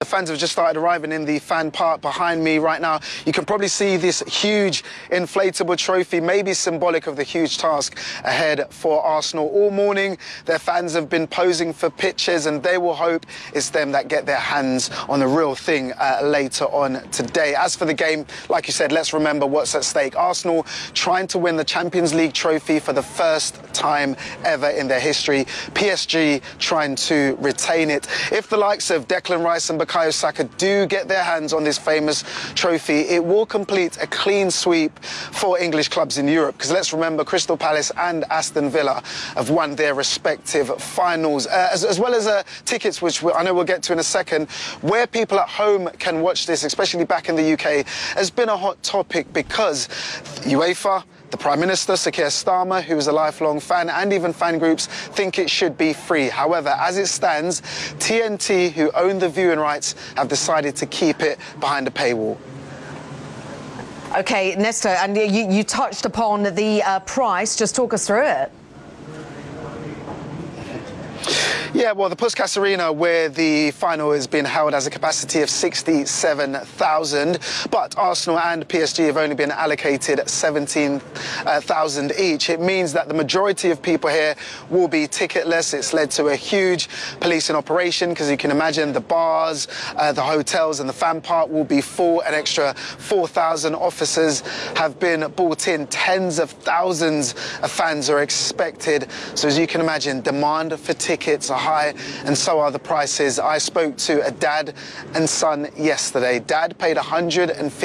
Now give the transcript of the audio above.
Fans have just started arriving in the fan park behind me right now. You can probably see this huge inflatable trophy, maybe symbolic of the huge task ahead for Arsenal. All morning, their fans have been posing for pictures, and they will hope it's them that get their hands on the real thing later on today. As for the game, like you said, let's remember what's at stake. Arsenal trying to win the Champions League trophy for the first time ever in their history. PSG trying to retain it. If the likes of Declan Rice and Bukayo Saka do get their hands on this famous trophy, it will complete a clean sweep for English clubs in Europe. Because let's remember, Crystal Palace and Aston Villa have won their respective finals, as well as tickets, which I know we'll get to in a second. Where people at home can watch this, especially back in the UK, has been a hot topic because UEFA, the Prime Minister, Sir Keir Starmer, who is a lifelong fan, and even fan groups think it should be free. However, as it stands, TNT, who own the viewing rights, have decided to keep it behind a paywall. OK, Nestor, and you touched upon the price. Just talk us through it. Yeah, well, the Puskas Arena, where the final is being held, has a capacity of 67,000, but Arsenal and PSG have only been allocated 17,000 each. It means that the majority of people here will be ticketless. It's led to a huge policing operation, because you can imagine the bars, the hotels and the fan park will be full. An extra 4,000 officers have been brought in. Tens of thousands of fans are expected. So as you can imagine, demand for tickets are high, and so are the prices. I spoke to a dad and son yesterday. Dad paid $150